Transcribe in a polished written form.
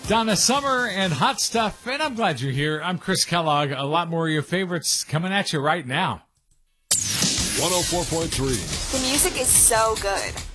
Donna Summer and Hot Stuff, and I'm glad you're here. I'm Chris Kellogg. A lot more of your favorites coming at you right now. 104.3. The music is so good.